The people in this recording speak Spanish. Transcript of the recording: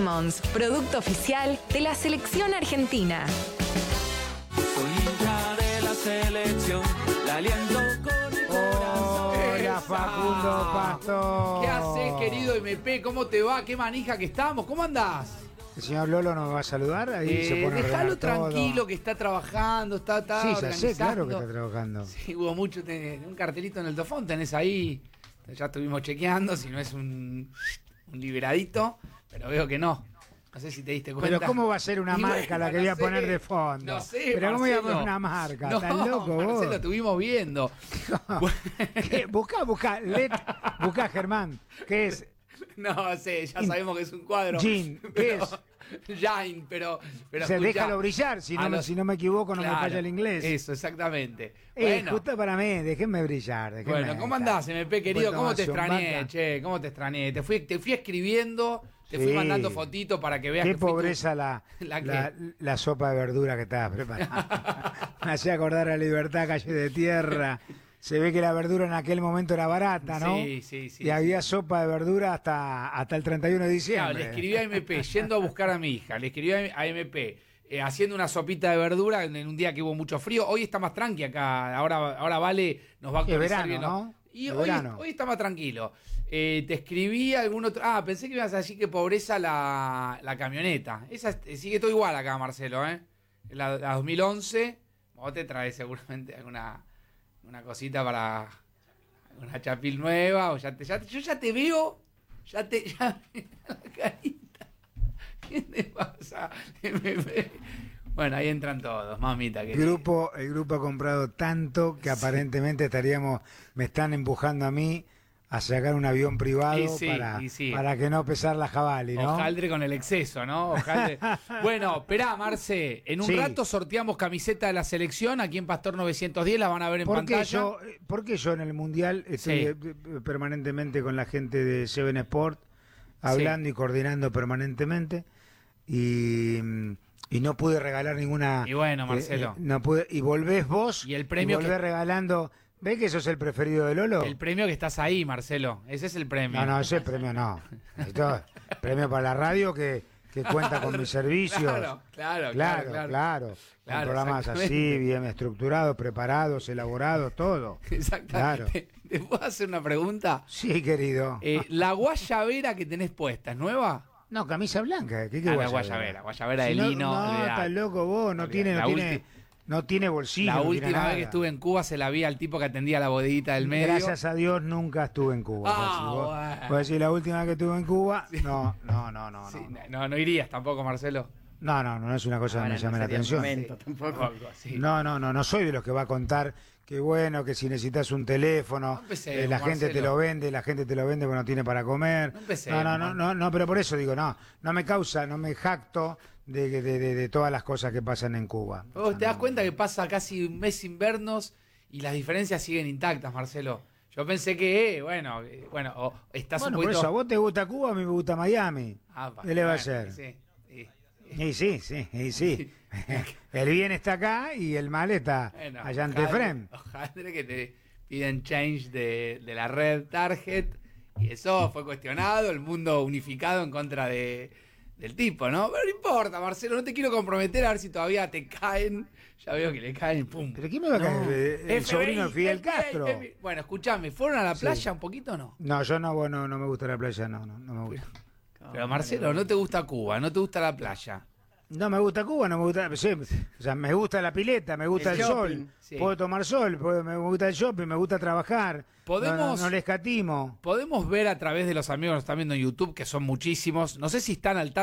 Simmons, producto oficial de la selección argentina. Soy hincha de la selección, la aliento con el corazón. Hola, Facundo Pastor. ¿Qué haces, querido MP? ¿Cómo te va? ¿Qué manija que estamos? ¿Cómo andás? El señor Lolo nos va a saludar. Ahí se pone a Déjalo ordenar tranquilo, todo. que está trabajando, está Sí, ya organizando. sé, claro que está trabajando. Sí, hubo mucho, un cartelito en el Tofón, tenés ahí. Ya estuvimos chequeando, si no es un liberadito, pero veo que no. No sé si te diste cuenta. Pero ¿cómo va a ser una Y marca la que voy a poner de fondo? No sé, Pero ¿cómo voy a poner Marcelo. una marca? No, ¿Estás loco vos? Marcelo, estuvimos viendo. ¿Qué? Buscá, Germán. ¿Qué es? No sé, ya sabemos que es un cuadro. Jean, ¿qué es? Jain, pero Se escuchá, déjalo brillar, si no me equivoco, no me claro, falla el inglés. Eso, exactamente. Bueno, Justo para mí, déjenme brillar. bueno, ¿cómo andás, MP, querido? Bueno, ¿Cómo te Sebastián extrañé, Vaca. che? ¿Cómo te extrañé? Te fui escribiendo, te fui Sí. mandando fotitos para que veas Qué que fui pobreza la sopa de verdura que estabas preparando. Me hacía acordar a Libertad, calle de tierra. Se ve que la verdura en aquel momento era barata, ¿no? Sí. Y había sopa de verdura hasta el 31 de Claro, diciembre. le escribí a MP, yendo a buscar a mi hija, le escribí a MP, haciendo una sopita de verdura en un día que hubo mucho frío. Hoy está más tranqui acá, ahora Vale nos va a Es actualizar verano, bien, ¿no? Y Es hoy verano. está más tranquilo. Te escribí algún otro... pensé que ibas a decir que pobreza la camioneta. Esa sigue todo igual acá, Marcelo, ¿eh? La 2011, vos te traes seguramente una cosita para una chapil nueva, o yo ya te veo, ya la carita. ¿Qué te pasa? Bueno, ahí entran todos, mamita. El grupo ha comprado tanto que aparentemente me están empujando a mí a sacar un avión privado para que no pesar la jabalí, ¿no? Ojaldre con el exceso, ¿no? Ojaldre. Bueno, esperá, Marce, en un rato sorteamos camiseta de la selección aquí en Pastor 910, la van a ver en pantalla. ¿Por qué yo en el Mundial estoy permanentemente con la gente de Seven Sport, hablando y coordinando permanentemente, y no pude regalar ninguna... Y bueno, Marcelo. No pude, y volvés vos y el premio volvés regalando... ¿Ves que sos el preferido de Lolo? El premio que estás ahí, Marcelo. Ese es el premio. No, ese premio no. Esto es premio para la radio que cuenta con mis servicios. Claro. Con programas así, bien estructurados, preparados, elaborados, todo. Exactamente. Claro. ¿Te puedo hacer una pregunta? Sí, querido. ¿La guayabera que tenés puesta es nueva? No, camisa blanca. ¿Qué la guayabera de lino. No, estás loco vos, no tiene bolsillo. La no última tiene vez nada. que estuve en Cuba se la vi al tipo que atendía la bodeguita del medio. Gracias a Dios nunca estuve en Cuba. Vos decís, la última vez que estuve en Cuba, no. Sí, no irías tampoco, Marcelo. No es una cosa que me llame la atención. No soy de los que va a contar que bueno, que si necesitas un teléfono, la gente te lo vende porque no tiene para comer. No, pero por eso digo, no me jacto de todas las cosas que pasan en Cuba. Vos te das cuenta que pasa casi un mes sin vernos y las diferencias siguen intactas, Marcelo. Yo pensé que, estás un poquito... por eso, a vos te gusta Cuba, a mí me gusta Miami. ¿Qué le va a hacer? Sí. El bien está acá y el mal está allá en Tefrem. Ojalá que te piden change de la red Target y eso fue cuestionado, el mundo unificado en contra del tipo, ¿no? Pero no importa, Marcelo, no te quiero comprometer a ver si todavía te caen. Ya veo que le caen, pum. ¿Pero quién me va a caer? El sobrino de Fidel Castro. Bueno, escuchame, ¿fueron a la playa un poquito o no? No, yo no me gusta la playa, no me gusta. Pero Marcelo, ¿no te gusta Cuba? ¿No te gusta la playa? No me gusta Cuba, no me gusta... Sí, o sea, me gusta la pileta, me gusta el sol. Sí. Puedo tomar sol, me gusta el shopping, me gusta trabajar. No le escatimo. Podemos ver a través de los amigos que nos están viendo en YouTube, que son muchísimos. No sé si están al tanto